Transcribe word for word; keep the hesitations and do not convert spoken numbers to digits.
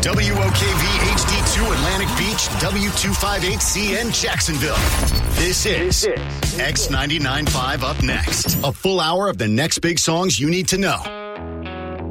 W O K V H D two Atlantic Beach, W two fifty-eight C N Jacksonville. This is X ninety-nine point five Up Next. A full hour of the next big songs you need to know.